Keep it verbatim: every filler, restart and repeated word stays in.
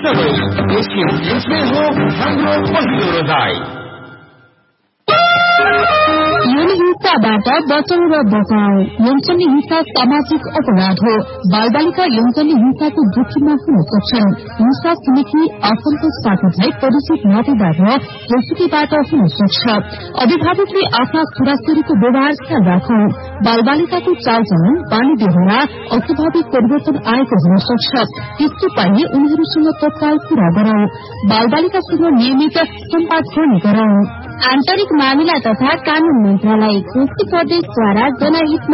हेर्नुहोस् एसियन पेन्ट्समै हो हाम्रो पहिलो रोजाइ। यौन हिंसाबाट बचाउ र बचाउ। यौनजन्य हिंसा सामाजिक अपराध हो। बालबालिका यौनजन्य हिंसाको जोखिममा हुन सक्छन्। हिंसा छिमेकी आफन्त साथीभाइ परिचित नातेदार र जोसुकीबाट हुन सक्छ। अभिभावकले आफ्ना छोराछोरीको व्यवहार ख्याल राखौं। बालबालिकाको चालचलन बाली बेहोरा अस्वाभाविक परिवर्तन आएको हुन सक्छ। त्यस्तो पाइए उनीहरूसँग तत्काल कुरा गरौं। बालबालिकासँग नियमित सम्वाद गर्ने गरौं। आन्तरिक मामिला तथा कानून मन्त्रालय कोशी प्रदेशद्वारा जनहित